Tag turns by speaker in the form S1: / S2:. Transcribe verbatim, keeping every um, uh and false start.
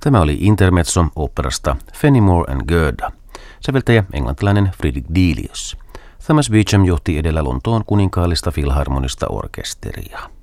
S1: Tämä oli Intermezzo oopperasta Fenimore and Gerda. Säveltäjä englantilainen Frederick Delius. Thomas Beecham johti edellä Lontoon kuninkaallista filharmonista orkesteria.